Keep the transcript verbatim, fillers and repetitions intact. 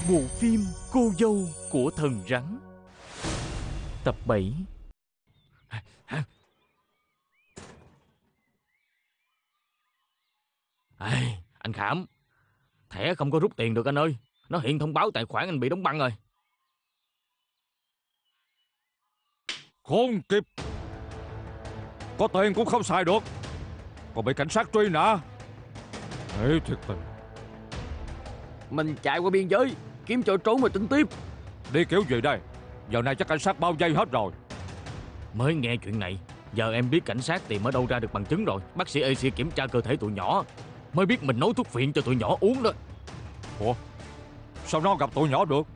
Bộ phim Cô dâu của thần rắn, tập bảy. À, anh Khảm, thẻ không có rút tiền được anh ơi. Nó hiện thông báo tài khoản anh bị đóng băng rồi. Khốn kiếp, có tiền cũng không xài được, còn bị cảnh sát truy nã. Thế thiệt tình. Mình chạy qua biên giới kiếm chỗ trốn mà tính tiếp. Đi kiểu gì đây? Giờ này chắc cảnh sát bao vây hết rồi. Mới nghe chuyện này, giờ em biết cảnh sát tìm ở đâu ra được bằng chứng rồi. Bác sĩ a xê kiểm tra cơ thể tụi nhỏ, mới biết mình nấu thuốc phiện cho tụi nhỏ uống đó. Ủa, sao nó gặp tụi nhỏ được?